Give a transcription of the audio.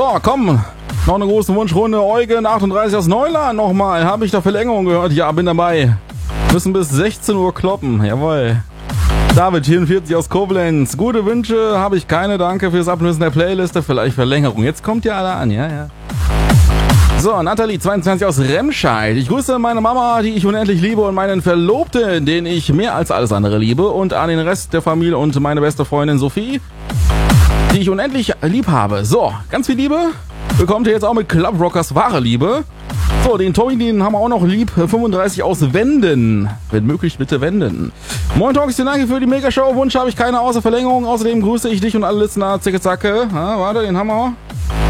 So, komm. Noch eine große Wunschrunde. Eugen 38 aus Neuland nochmal. Habe ich da Verlängerung gehört? Ja, bin dabei. Müssen bis 16 Uhr kloppen. Jawohl. David 44 aus Koblenz. Gute Wünsche habe ich keine. Danke fürs Ablösen der Playliste. Vielleicht Verlängerung. Jetzt kommt ja alle an. Ja. So, Nathalie 22 aus Remscheid. Ich grüße meine Mama, die ich unendlich liebe, und meinen Verlobten, den ich mehr als alles andere liebe, und an den Rest der Familie und meine beste Freundin Sophie, die ich unendlich lieb habe. So, ganz viel Liebe bekommt ihr jetzt auch mit Club Rockers wahre Liebe. So, den Tommy, den haben wir auch noch lieb. 35 aus Wenden. Wenn möglich, bitte wenden. Moin Talks, danke für die Megashow. Wunsch habe ich keine außer Verlängerung. Außerdem grüße ich dich und alle Listener. Zicke, zacke. Warte, den haben wir.